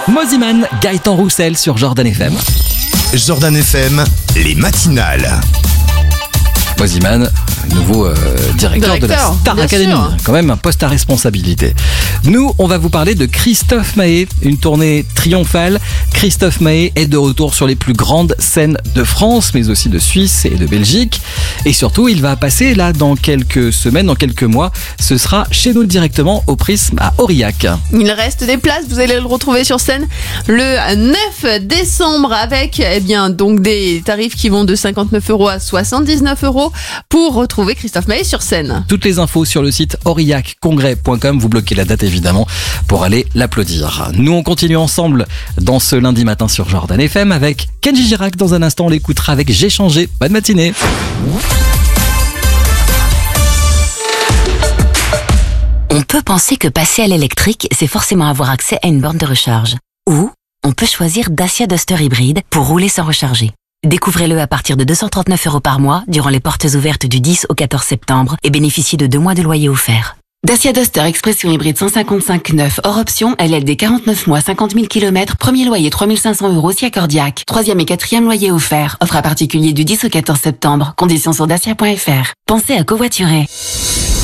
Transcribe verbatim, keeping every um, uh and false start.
Moziman, Gaëtan Roussel sur Jordan F M. Jordan F M, les matinales. Moziman, nouveau euh, directeur, Directeur, de la Star bien Academy, sûr. quand même un poste à responsabilité. Nous, on va vous parler de Christophe Maé, une tournée triomphale. Christophe Maé est de retour sur les plus grandes scènes de France, mais aussi de Suisse et de Belgique. Et surtout, il va passer là dans quelques semaines, dans quelques mois. Ce sera chez nous directement au Prisme à Aurillac. Il reste des places, vous allez le retrouver sur scène le neuf décembre avec eh bien, donc des tarifs qui vont de cinquante-neuf euros à soixante-dix-neuf euros pour retrouver Christophe Maé sur scène. Toutes les infos sur le site aurillac congrès point com. Vous bloquez la date évidemment pour aller l'applaudir. Nous, on continue ensemble dans ce lundi matin sur Jordan F M avec Kenji Girac. Dans un instant, on l'écoutera avec J'ai changé. Bonne matinée. On peut penser que passer à l'électrique, c'est forcément avoir accès à une borne de recharge. Ou on peut choisir Dacia Duster hybride pour rouler sans recharger. Découvrez-le à partir de deux cent trente-neuf euros par mois durant les portes ouvertes du dix au quatorze septembre et bénéficiez de deux mois de loyer offert. Dacia Duster Expression hybride cent cinquante-cinq neuf hors option, L L D quarante-neuf mois, cinquante mille kilomètres, premier loyer trois mille cinq cents euros si accordiaque. Troisième et quatrième loyer offert. Offre à particulier du dix au quatorze septembre. Conditions sur dacia point f r. Pensez à covoiturer.